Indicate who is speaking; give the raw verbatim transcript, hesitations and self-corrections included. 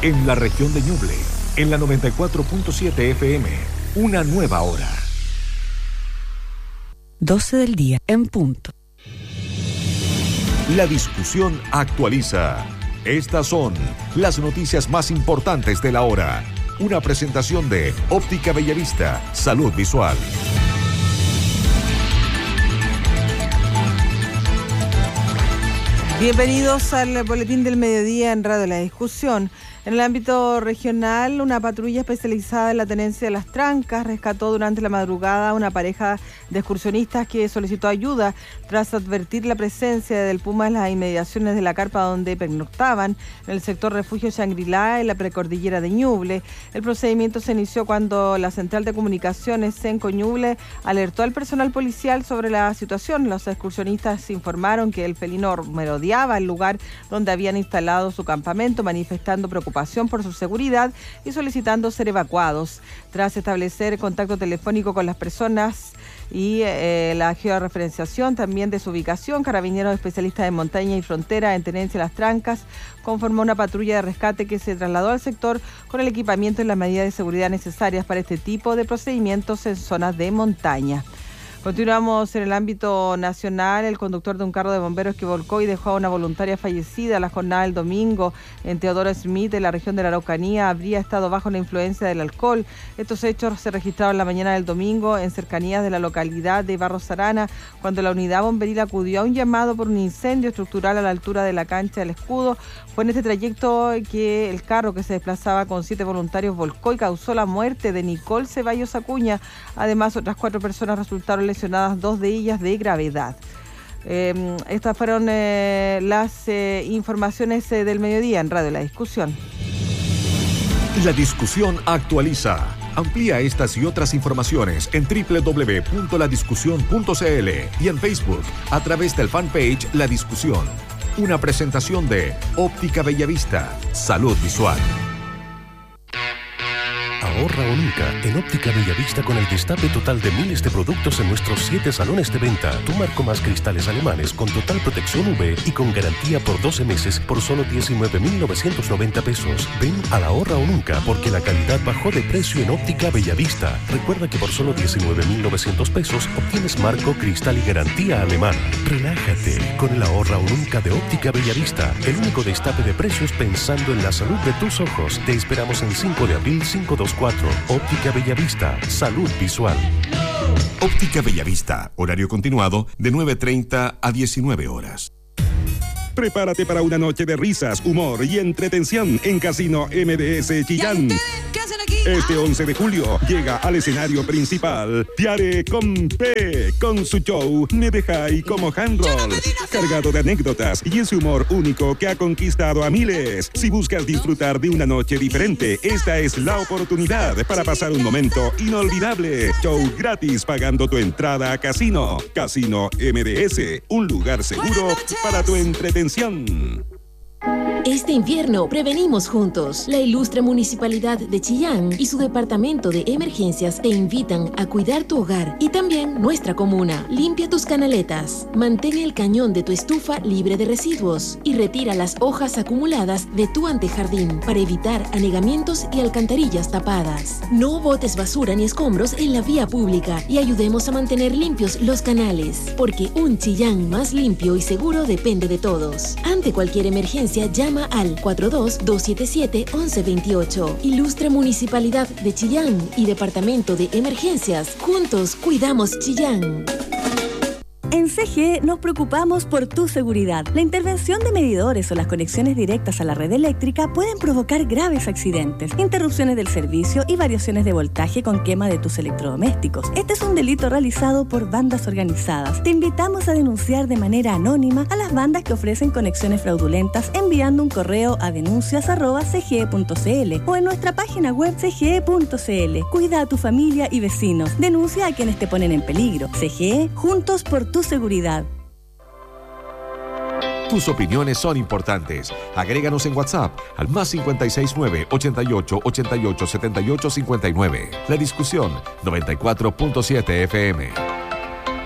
Speaker 1: en la región de Ñuble, en la noventa y cuatro punto siete F M, una nueva hora.
Speaker 2: doce del día, en punto.
Speaker 1: La discusión actualiza. Estas son las noticias más importantes de la hora. Una presentación de Óptica Bellavista, Salud Visual.
Speaker 3: Bienvenidos al Boletín del Mediodía en Radio La Discusión. En el ámbito regional, una patrulla especializada en la tenencia de las trancas rescató durante la madrugada a una pareja de excursionistas que solicitó ayuda tras advertir la presencia del puma en las inmediaciones de la carpa donde pernoctaban, en el sector refugio Shangri-La, en la precordillera de Ñuble. El procedimiento se inició cuando la central de comunicaciones Senco Ñuble alertó al personal policial sobre la situación. Los excursionistas informaron que el felino merodeaba el lugar donde habían instalado su campamento, manifestando preocupación por su seguridad y solicitando ser evacuados. Tras establecer contacto telefónico con las personas y eh, la georreferenciación también de su ubicación, Carabineros especialistas en montaña y frontera en tenencia de las trancas conformó una patrulla de rescate que se trasladó al sector con el equipamiento y las medidas de seguridad necesarias para este tipo de procedimientos en zonas de montaña. Continuamos en el ámbito nacional. El conductor de un carro de bomberos que volcó y dejó a una voluntaria fallecida la jornada del domingo en Teodoro Smith, en la región de la Araucanía, habría estado bajo la influencia del alcohol. Estos hechos se registraron la mañana del domingo en cercanías de la localidad de Barros Arana, cuando la unidad bomberil acudió a un llamado por un incendio estructural a la altura de la cancha del Escudo. Fue en este trayecto que el carro, que se desplazaba con siete voluntarios, volcó y causó la muerte de Nicole Ceballos Acuña. Además, otras cuatro personas resultaron lesionadas, dos de ellas de gravedad. Eh, estas fueron eh, las eh, informaciones eh, del mediodía en Radio La Discusión.
Speaker 1: La discusión actualiza. Amplía estas y otras informaciones en doble u doble u doble u punto la discusión punto c l y en Facebook a través del fanpage La Discusión. Una presentación de Óptica Bellavista, Salud Visual.
Speaker 4: Ahorra o nunca en Óptica Bellavista con el destape total de miles de productos en nuestros siete salones de venta. Tu marco más cristales alemanes con total protección U V y con garantía por doce meses por solo diecinueve mil novecientos noventa pesos. Ven a la Ahorra o nunca porque la calidad bajó de precio en Óptica Bellavista. Recuerda que por solo diecinueve mil novecientos pesos obtienes marco, cristal y garantía alemana. Relájate con el Ahorra o nunca de Óptica Bellavista. El único destape de precios pensando en la salud de tus ojos. Te esperamos en cinco de abril cinco dos cuatro. Óptica Bellavista, Salud Visual.
Speaker 1: Óptica Bellavista, horario continuado de nueve treinta a diecinueve horas.
Speaker 5: Prepárate para una noche de risas, humor y entretención en Casino M D S Chillán. Este once de julio llega al escenario principal Tiare Compe con su show Me Dejai como handroll, cargado de anécdotas y ese humor único que ha conquistado a miles. Si buscas disfrutar de una noche diferente, esta es la oportunidad para pasar un momento inolvidable. Show gratis pagando tu entrada a Casino. Casino M D S, un lugar seguro para tu entretención.
Speaker 6: Este invierno prevenimos juntos. La ilustre Municipalidad de Chillán y su Departamento de Emergencias te invitan a cuidar tu hogar y también nuestra comuna. Limpia tus canaletas, mantén el cañón de tu estufa libre de residuos y retira las hojas acumuladas de tu antejardín para evitar anegamientos y alcantarillas tapadas. No botes basura ni escombros en la vía pública y ayudemos a mantener limpios los canales, porque un Chillán más limpio y seguro depende de todos. Ante cualquier emergencia, llama al cuatro dos dos siete siete once veintiocho. Ilustre Municipalidad de Chillán y Departamento de Emergencias. Juntos cuidamos Chillán.
Speaker 2: En C G E nos preocupamos por tu seguridad. La intervención de medidores o las conexiones directas a la red eléctrica pueden provocar graves accidentes, interrupciones del servicio y variaciones de voltaje con quema de tus electrodomésticos. Este es un delito realizado por bandas organizadas. Te invitamos a denunciar de manera anónima a las bandas que ofrecen conexiones fraudulentas enviando un correo a denuncias arroba c g e punto c l o en nuestra página web c g e punto c l. Cuida a tu familia y vecinos. Denuncia a quienes te ponen en peligro. C G E, juntos por tu seguridad.
Speaker 1: Tus opiniones son importantes. Agréganos en WhatsApp al más cincuenta y seis nueve, ochenta y ocho, ochenta y ocho, setenta y ocho cincuenta y nueve. La Discusión noventa y cuatro punto siete F M.